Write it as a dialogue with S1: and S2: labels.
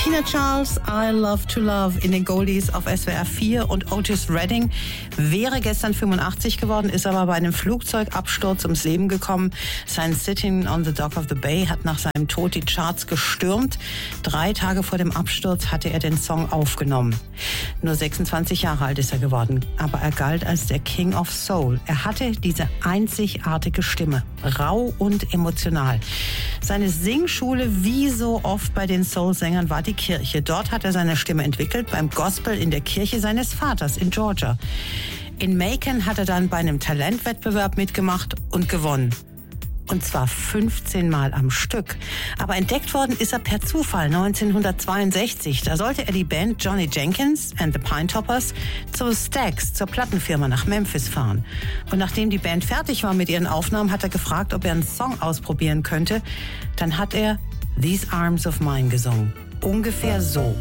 S1: Tina Charles, I Love to Love in den Goldies auf SWR 4 und Otis Redding wäre gestern 85 geworden, ist aber bei einem Flugzeugabsturz ums Leben gekommen. Sein Sitting on the Dock of the Bay hat nach seinem Tod die Charts gestürmt. 3 Tage vor dem Absturz hatte er den Song aufgenommen. Nur 26 Jahre alt ist er geworden, aber er galt als der King of Soul. Er hatte diese einzigartige Stimme, rau und emotional. Seine Singschule, wie so oft bei den Soul-Sängern, war die Kirche. Dort hat er seine Stimme entwickelt, beim Gospel in der Kirche seines Vaters in Georgia. In Macon hat er dann bei einem Talentwettbewerb mitgemacht und gewonnen. Und zwar 15 Mal am Stück. Aber entdeckt worden ist er per Zufall 1962. Da sollte er die Band Johnny Jenkins and the Pinetoppers zu Stax, zur Plattenfirma nach Memphis fahren. Und nachdem die Band fertig war mit ihren Aufnahmen, hat er gefragt, ob er einen Song ausprobieren könnte. Dann hat er These Arms of Mine gesungen. Ungefähr so.